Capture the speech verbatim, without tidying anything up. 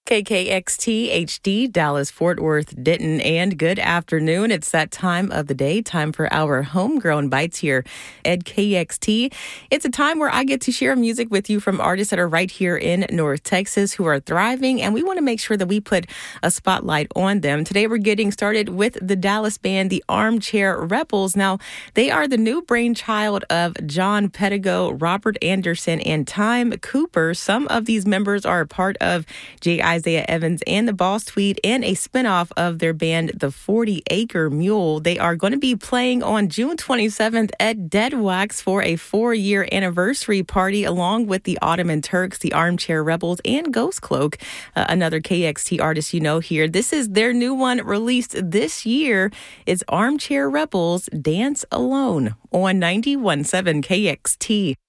K K X T H D, Dallas, Fort Worth, Denton, and good afternoon. It's that time of the day, time for our homegrown bites here at K X T. It's a time where I get to share music with you from artists that are right here in North Texas who are thriving, and we want to make sure that we put a spotlight on them. Today, we're getting started with the Dallas band, the Armchair Rebels. Now, they are the new brainchild of John Pedigo, Robert Anderson, and Time Cooper. Some of these members are a part of J. Isaiah Evans and the Boss Tweed, and a spinoff of their band, the forty acre Mule. They are going to be playing on June twenty-seventh at Dead Wax for a four-year anniversary party, along with the Ottoman Turks, the Armchair Rebels, and Ghost Cloak, uh, another K X T artist you know here. This is their new one released this year. It's Armchair Rebels, Dance Alone on ninety-one point seven K X T.